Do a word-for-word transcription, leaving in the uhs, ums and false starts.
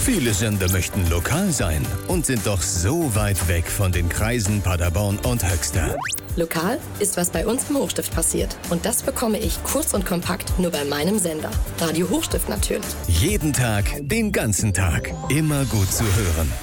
Viele Sender möchten lokal sein und sind doch so weit weg von den Kreisen Paderborn und Höxter. Lokal ist, was bei uns im Hochstift passiert. Und das bekomme ich kurz und kompakt nur bei meinem Sender. Radio Hochstift natürlich. Jeden Tag, den ganzen Tag. Immer gut zu hören.